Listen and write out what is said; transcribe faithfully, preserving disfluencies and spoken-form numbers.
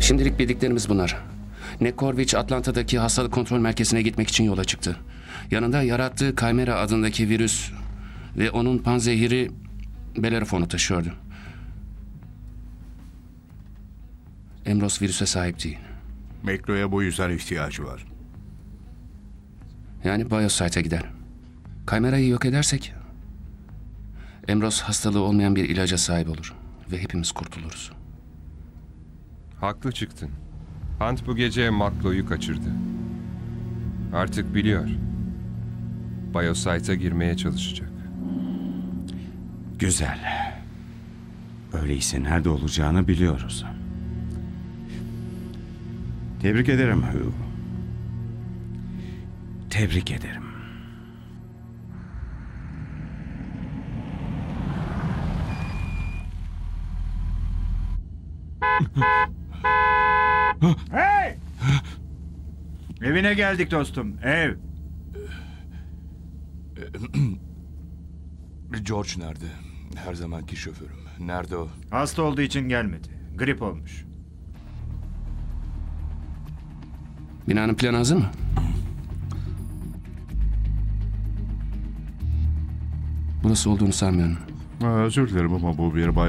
Şimdilik bildiklerimiz bunlar. Nekorviç Atlanta'daki hastalık kontrol merkezine gitmek için yola çıktı. Yanında yarattığı Kaymera adındaki virüs ve onun panzehiri Bellerofon'u taşıyordu. Emros virüse sahip değil. Meklo'ya bu yüzden ihtiyacı var. Yani Biosite'a gider. Kaymera'yı yok edersek Emros hastalığı olmayan bir ilaca sahip olur ve hepimiz kurtuluruz. Haklı çıktın. Hunt bu gece Maklo'yu kaçırdı. Artık biliyor. Biosite'a girmeye çalışacak. Güzel. Öyleyse nerede olacağını biliyoruz. Tebrik ederim Hugh. Tebrik ederim. Hey! Evine geldik dostum, ev. George nerede? Her zamanki şoförüm. Nerede o? Hasta olduğu için gelmedi. Grip olmuş. Binanın planı hazır mı? Burası olduğunu sanmıyorum. Ha, özür dilerim ama bu bir bay